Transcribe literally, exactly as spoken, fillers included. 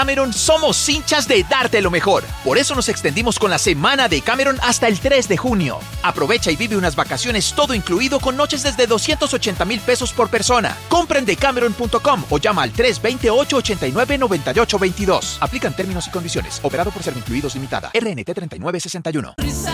Cameron somos hinchas de darte lo mejor. Por eso nos extendimos con la semana de Cameron hasta el tres de junio. Aprovecha y vive unas vacaciones todo incluido con noches desde doscientos ochenta mil pesos por persona. Compra en decameron punto com o llama al tres dos cero, ocho ocho nueve, nueve ocho dos dos. Aplican términos y condiciones. Operado por Servincluidos Limitada. R N T treinta y nueve sesenta y uno.